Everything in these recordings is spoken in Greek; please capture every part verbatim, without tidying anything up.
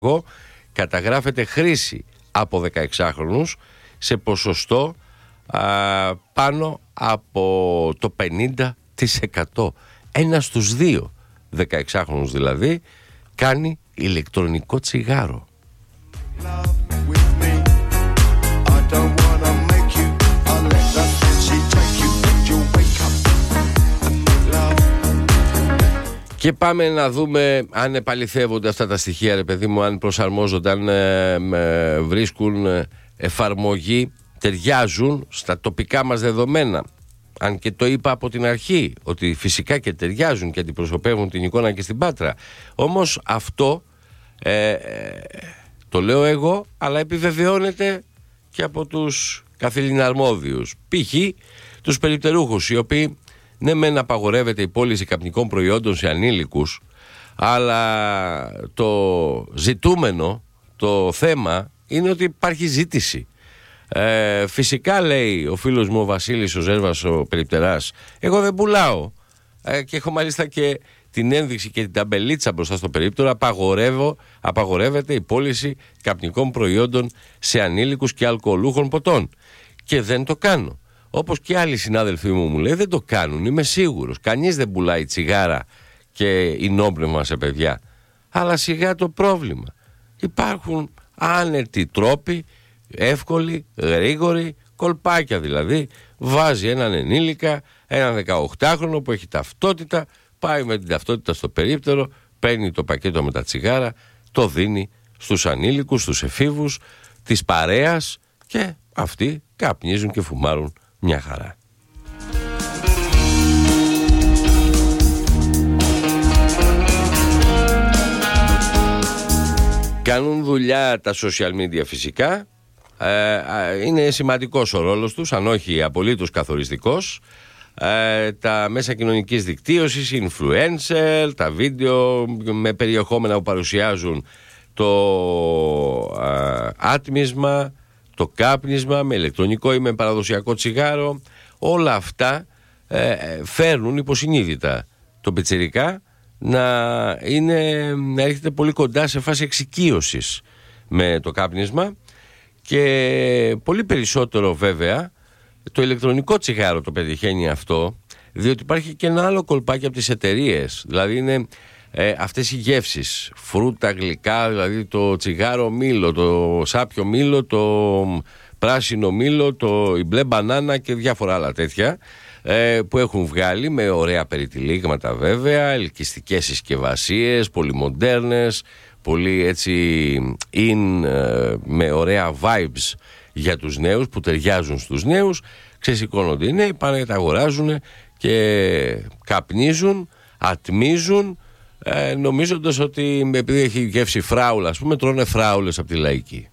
καταγράφεται χρήση από δεκαεξάχρονους σε ποσοστό α, πάνω από το πενήντα τοις εκατό. Ένα στους δύο δεκαεξάχρονους δηλαδή κάνει ηλεκτρονικό τσιγάρο. Και πάμε να δούμε αν επαληθεύονται αυτά τα στοιχεία, ρε παιδί μου, αν προσαρμόζονται, αν ε, ε, βρίσκουν εφαρμογή, ταιριάζουν στα τοπικά μας δεδομένα. Αν και το είπα από την αρχή, ότι φυσικά και ταιριάζουν και αντιπροσωπεύουν την εικόνα και στην Πάτρα. Όμως αυτό ε, ε, το λέω εγώ, αλλά επιβεβαιώνεται και από τους καθήλυνα αρμόδιους. Π.χ. τους περιπτερούχους, οι οποίοι ναι μεν απαγορεύεται η πώληση καπνικών προϊόντων σε ανήλικους, αλλά το ζητούμενο, το θέμα είναι ότι υπάρχει ζήτηση. Ε, φυσικά, λέει ο φίλος μου ο Βασίλης ο Ζέρβας ο περιπτεράς, εγώ δεν πουλάω ε, και έχω μάλιστα και την ένδειξη και την ταμπελίτσα μπροστά στο περίπτερο, απαγορεύω, απαγορεύεται η πώληση καπνικών προϊόντων σε ανήλικους και αλκοολούχων ποτών, και δεν το κάνω. Όπως και άλλοι συνάδελφοί μου μου λέει, δεν το κάνουν, είμαι σίγουρος. Κανείς δεν πουλάει τσιγάρα και ινόπνευμα σε παιδιά. Αλλά σιγά το πρόβλημα. Υπάρχουν άνετοι τρόποι, εύκολοι, γρήγοροι, κολπάκια δηλαδή. Βάζει έναν ενήλικα, έναν δεκαοκτάχρονο που έχει ταυτότητα, πάει με την ταυτότητα στο περίπτερο, παίρνει το πακέτο με τα τσιγάρα, το δίνει στους ανήλικους, στους εφήβους της παρέας και αυτοί καπνίζουν και φουμάρουν μια χαρά. Κάνουν δουλειά τα social media φυσικά. Ε, είναι σημαντικός ο ρόλος τους, αν όχι απολύτως καθοριστικός. Ε, τα μέσα κοινωνικής δικτύωσης, influencer, τα βίντεο με περιεχόμενα που παρουσιάζουν το ε, άτμισμα, το κάπνισμα με ηλεκτρονικό ή με παραδοσιακό τσιγάρο, όλα αυτά ε, φέρνουν υποσυνείδητα τον πιτσιρικά να, είναι, να έρχεται πολύ κοντά σε φάση εξοικείωσης με το κάπνισμα, και πολύ περισσότερο βέβαια το ηλεκτρονικό τσιγάρο το πετυχαίνει αυτό, διότι υπάρχει και ένα άλλο κολπάκι από τις εταιρείες, δηλαδή είναι Ε, αυτές οι γεύσεις, φρούτα, γλυκά, δηλαδή το τσιγάρο μήλο, το σάπιο μήλο, το πράσινο μήλο, το, η μπλε μπανάνα και διάφορα άλλα τέτοια ε, που έχουν βγάλει με ωραία περιτυλίγματα βέβαια, ελκυστικές συσκευασίες, πολύ μοντέρνες, πολύ έτσι in, ε, με ωραία vibes για τους νέους που ταιριάζουν στους νέους. Ξεσηκώνονται οι νέοι, πάνε και τα αγοράζουν και καπνίζουν, ατμίζουν, Ε, νομίζοντας ότι επειδή έχει γεύση φράουλα, ας πούμε, τρώνε φράουλες από τη Λαϊκή.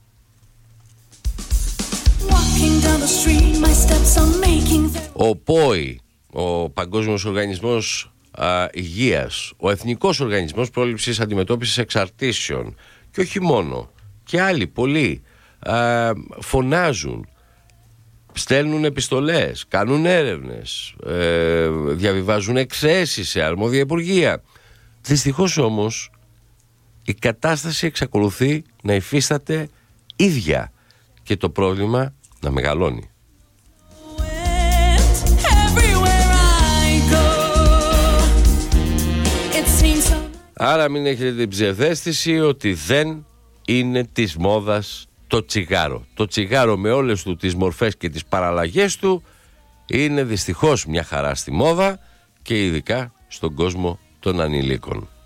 Ο ΠΟΗ, ο Παγκόσμιος Οργανισμός α, Υγείας, ο Εθνικός Οργανισμός Πρόληψης Αντιμετώπισης Εξαρτήσεων, και όχι μόνο, και άλλοι πολλοί α, φωνάζουν, στέλνουν επιστολές, κάνουν έρευνες, ε, διαβιβάζουν εκθέσεις σε αρμόδια υπουργεία. Δυστυχώς όμως η κατάσταση εξακολουθεί να υφίσταται ίδια και το πρόβλημα να μεγαλώνει. Άρα μην έχετε την ψευδαίσθηση ότι δεν είναι της μόδας το τσιγάρο. Το τσιγάρο με όλες του τις μορφές και τις παραλλαγές του είναι δυστυχώς μια χαρά στη μόδα, και ειδικά στον κόσμο των ανηλίκων.